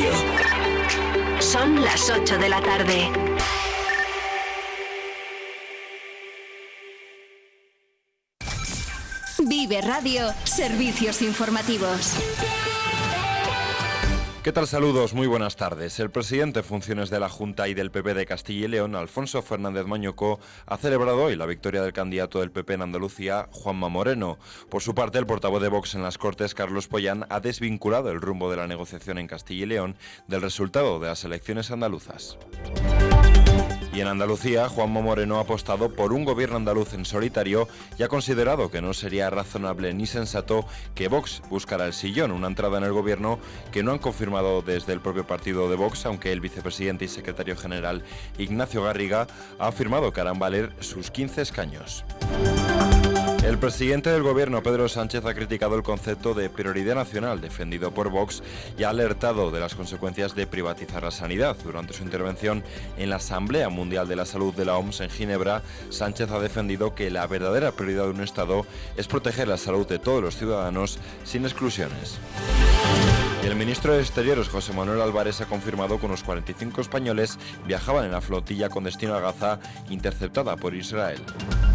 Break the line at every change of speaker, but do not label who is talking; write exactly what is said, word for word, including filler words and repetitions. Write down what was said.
Radio.
Son las ocho de la tarde. Vive Radio, servicios informativos.
¿Qué tal? Saludos, muy buenas tardes. El presidente en funciones de la Junta y del P P de Castilla y León, Alfonso Fernández Mañueco, ha celebrado hoy la victoria del candidato del P P en Andalucía, Juanma Moreno. Por su parte, el portavoz de Vox en las Cortes, Carlos Pollán, ha desvinculado el rumbo de la negociación en Castilla y León del resultado de las elecciones andaluzas. Y en Andalucía, Juanma Moreno ha apostado por un gobierno andaluz en solitario y ha considerado que no sería razonable ni sensato que Vox buscara el sillón, una entrada en el gobierno que no han confirmado desde el propio partido de Vox, aunque el vicepresidente y secretario general Ignacio Garriga ha afirmado que harán valer sus quince escaños. El presidente del gobierno, Pedro Sánchez, ha criticado el concepto de prioridad nacional defendido por Vox y ha alertado de las consecuencias de privatizar la sanidad. Durante su intervención en la Asamblea Mundial de la Salud de la O M S en Ginebra, Sánchez ha defendido que la verdadera prioridad de un Estado es proteger la salud de todos los ciudadanos sin exclusiones. El ministro de Exteriores, José Manuel Álvarez, ha confirmado que unos cuarenta y cinco españoles viajaban en la flotilla con destino a Gaza, interceptada por Israel.